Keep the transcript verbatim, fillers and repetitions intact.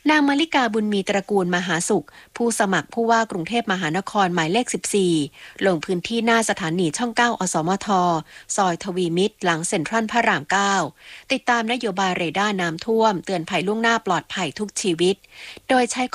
นางมาริกาบุญมีตระกูลมหาสุขผู้สมัครผู้ว่ากรุงเทพมหานครหมายเลขสิบสี่ลงพื้นที่หน้าสถานีช่องเก้าอสมทซอยทวีมิตรหลังเซ็นทรัลพระรามเก้าติดตามนโยบายเรดาร์น้ำท่วมเตือนภัยล่วงหน้าปลอดภัยทุกชีวิตโดยใช้